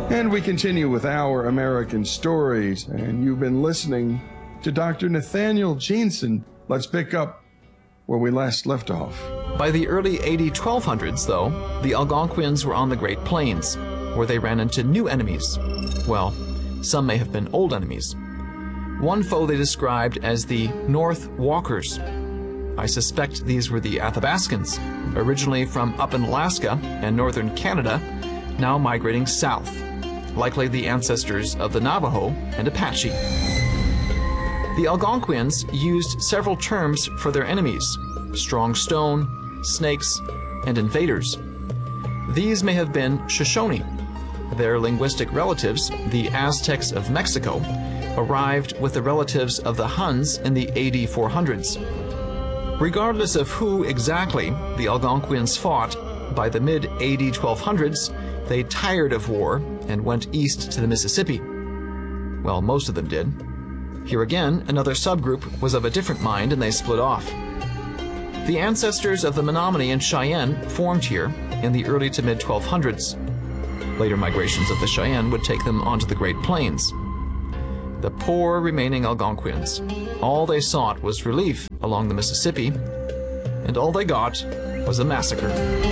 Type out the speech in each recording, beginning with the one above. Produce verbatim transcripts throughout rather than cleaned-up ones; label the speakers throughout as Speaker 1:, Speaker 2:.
Speaker 1: And we continue with Our American Stories, and you've been listening to Doctor Nathaniel Jeanson. Let's pick up where we last left off.
Speaker 2: By the early A D twelve hundreds, though, the Algonquians were on the Great Plains, where they ran into new enemies. Well, some may have been old enemies. One foe they described as the North Walkers. I suspect these were the Athabascans, originally from up in Alaska and northern Canada, now migrating south, likely the ancestors of the Navajo and Apache. The Algonquians used several terms for their enemies: strong stone, snakes, and invaders. These may have been Shoshone. Their linguistic relatives, the Aztecs of Mexico, arrived with the relatives of the Huns in the A D four hundreds. Regardless of who exactly the Algonquians fought, by the mid-A D twelve hundreds, they tired of war and went east to the Mississippi. Well, most of them did. Here again, another subgroup was of a different mind and they split off. The ancestors of the Menominee and Cheyenne formed here in the early to mid twelve hundreds. Later migrations of the Cheyenne would take them onto the Great Plains. The poor remaining Algonquians, all they sought was relief along the Mississippi, and all they got was a massacre.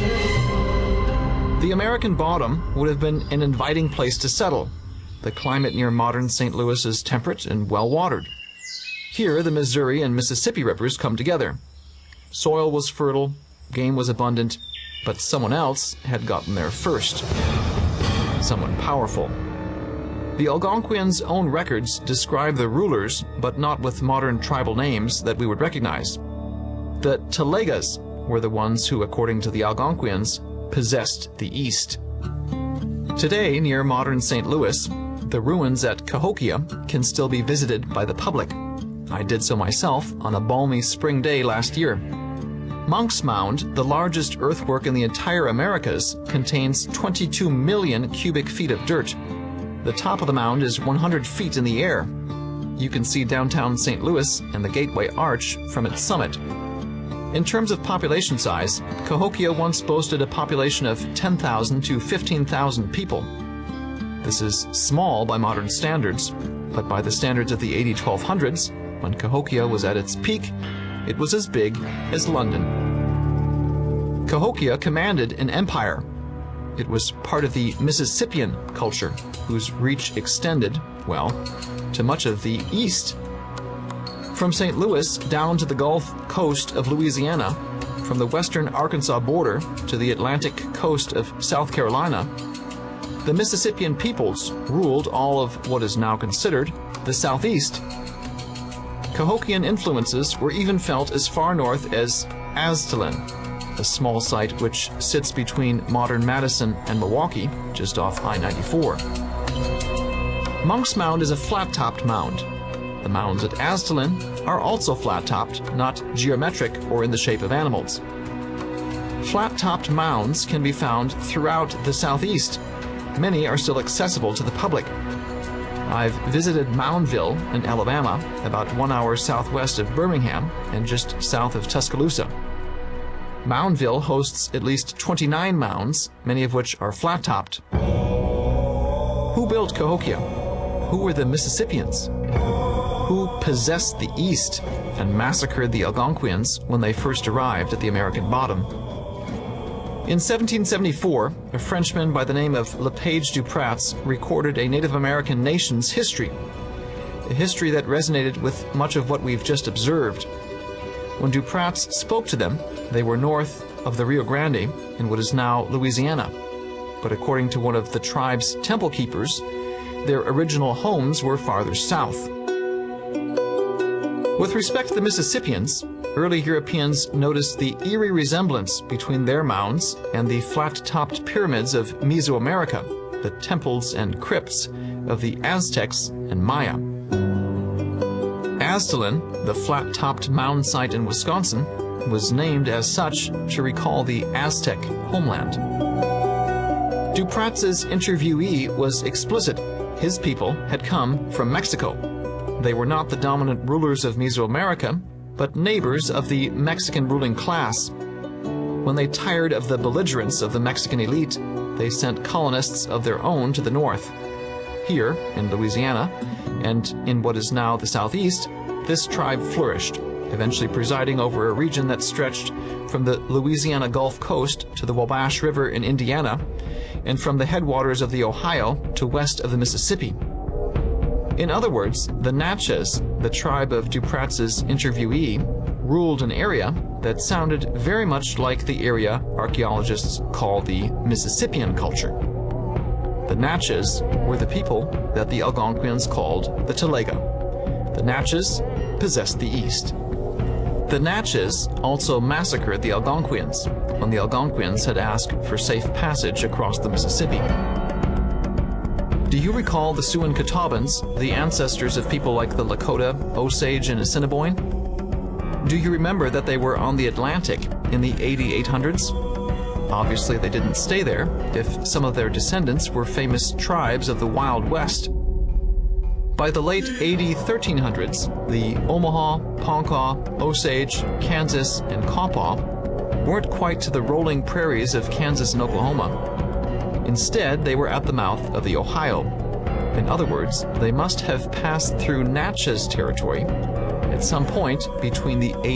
Speaker 2: The American bottom would have been an inviting place to settle. The climate near modern Saint Louis is temperate and well-watered. Here, the Missouri and Mississippi rivers come together. Soil was fertile, game was abundant, but someone else had gotten there first. Someone powerful. The Algonquians' own records describe the rulers, but not with modern tribal names that we would recognize. The Talegas were the ones who, according to the Algonquians, possessed the East. Today, near modern Saint Louis, the ruins at Cahokia can still be visited by the public. I did so myself on a balmy spring day last year. Monk's Mound, the largest earthwork in the entire Americas, contains twenty-two million cubic feet of dirt. The top of the mound is one hundred feet in the air. You can see downtown Saint Louis and the Gateway Arch from its summit. In terms of population size, Cahokia once boasted a population of ten thousand to fifteen thousand people. This is small by modern standards, but by the standards of the A D twelve hundreds, when Cahokia was at its peak, it was as big as London. Cahokia commanded an empire. It was part of the Mississippian culture, whose reach extended, well, to much of the East. From Saint Louis down to the Gulf Coast of Louisiana, from the western Arkansas border to the Atlantic coast of South Carolina, the Mississippian peoples ruled all of what is now considered the Southeast. Cahokian influences were even felt as far north as Aztalan, a small site which sits between modern Madison and Milwaukee, just off I ninety-four. Monk's Mound is a flat-topped mound. The mounds at Aztalan are also flat-topped, not geometric or in the shape of animals. Flat-topped mounds can be found throughout the Southeast. Many are still accessible to the public. I've visited Moundville in Alabama, about one hour southwest of Birmingham and just south of Tuscaloosa. Moundville hosts at least twenty-nine mounds, many of which are flat-topped. Who built Cahokia? Who were the Mississippians? Who possessed the East and massacred the Algonquians when they first arrived at the American bottom? In seventeen seventy-four, a Frenchman by the name of Lepage du Pratz recorded a Native American nation's history, a history that resonated with much of what we've just observed. When du Pratz spoke to them, they were north of the Rio Grande in what is now Louisiana. But according to one of the tribe's temple keepers, their original homes were farther south. With respect to the Mississippians, early Europeans noticed the eerie resemblance between their mounds and the flat-topped pyramids of Mesoamerica, the temples and crypts of the Aztecs and Maya. Aztalan, the flat-topped mound site in Wisconsin, was named as such to recall the Aztec homeland. Du Pratz's interviewee was explicit. His people had come from Mexico. They were not the dominant rulers of Mesoamerica, but neighbors of the Mexican ruling class. When they tired of the belligerence of the Mexican elite, they sent colonists of their own to the north. Here, in Louisiana, and in what is now the southeast, this tribe flourished, eventually presiding over a region that stretched from the Louisiana Gulf Coast to the Wabash River in Indiana, and from the headwaters of the Ohio to west of the Mississippi. In other words, the Natchez, the tribe of Dupratz's interviewee, ruled an area that sounded very much like the area archaeologists call the Mississippian culture. The Natchez were the people that the Algonquians called the Telega. The Natchez possessed the East. The Natchez also massacred the Algonquians when the Algonquians had asked for safe passage across the Mississippi. Do you recall the Siouan-Catawbans, the ancestors of people like the Lakota, Osage, and Assiniboine? Do you remember that they were on the Atlantic in the A D eight hundreds? Obviously they didn't stay there if some of their descendants were famous tribes of the Wild West. By the late A D thirteen hundreds, the Omaha, Ponca, Osage, Kansas, and Quapaw weren't quite to the rolling prairies of Kansas and Oklahoma. Instead, they were at the mouth of the Ohio. In other words, they must have passed through Natchez territory at some point between the